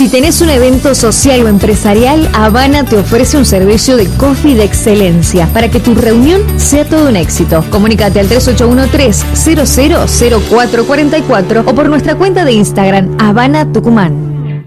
Si tenés un evento social o empresarial, Habana te ofrece un servicio de coffee de excelencia para que tu reunión sea todo un éxito. Comunícate al 3813-000444 o por nuestra cuenta de Instagram, Habana Tucumán.